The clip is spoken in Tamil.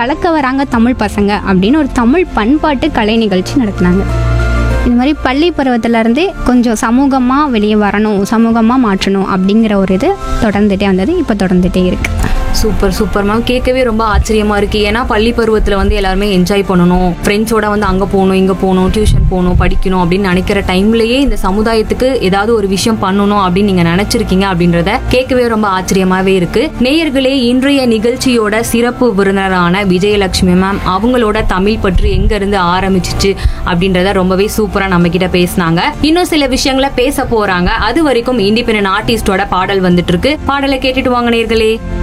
கலக்க வராங்க தமிழ் பசங்க அப்படின்னு ஒரு தமிழ் பண்பாட்டு கலை நிகழ்ச்சி நடத்தினாங்க. இந்த மாதிரி பள்ளி பருவத்திலேருந்தே கொஞ்சம் சமூகமாக வெளியே வரணும், சமூகமாக மாற்றணும் அப்படிங்கிற ஒரு இது தொடர்ந்துகிட்டே வந்தது, இப்போ தொடர்ந்துகிட்டே இருக்குது. Super super ma'am. கேட்கவே ரொம்ப ஆச்சரியமா இருக்கு. ஏன்னா பள்ளி பருவத்துல வந்து எல்லாருமே என்ஜாய் பண்ணணும், ஃப்ரெண்ட்ஸோட வந்து அங்க போகணும், இங்க போகணும், டியூஷன் போகணும், படிக்கணும் அப்படின்னு நினைக்கிற டைம்லயே இந்த சமுதாயத்துக்கு ஏதாவது ஒரு விஷயம் பண்ணணும் அப்படின்னு நீங்க நினைச்சிருக்கீங்க அப்படின்றத கேட்கவே ரொம்ப ஆச்சரியமாவே இருக்கு. நேயர்களே, இன்றைய நிகழ்ச்சியோட சிறப்பு விருந்தினரான விஜயலட்சுமி மேம் அவங்களோட தமிழ் பற்றி எங்க இருந்து ஆரம்பிச்சிச்சு அப்படின்றத ரொம்பவே சூப்பரா நம்ம கிட்ட பேசினாங்க. இன்னும் சில விஷயங்களை பேச போறாங்க. அது வரைக்கும் இண்டிபெண்டன்ட் ஆர்டிஸ்டோட பாடல் வந்துட்டு இருக்கு. பாடலை கேட்டுட்டு வாங்க நேயர்களே.